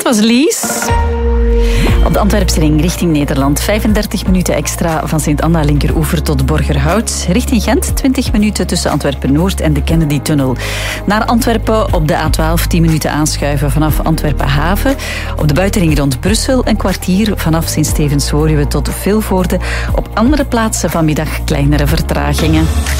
was Lies. Op de Antwerpse ring richting Nederland. 35 minuten extra van Sint-Anna linkeroever tot Borgerhout. Richting Gent 20 minuten tussen Antwerpen-Noord en de Kennedy-tunnel. Naar Antwerpen op de A12 10 minuten aanschuiven vanaf Antwerpen-Haven. Op de buitenring rond Brussel een kwartier vanaf Sint-Stevens-Woluwe tot Vilvoorde. Op andere plaatsen vanmiddag kleinere vertragingen.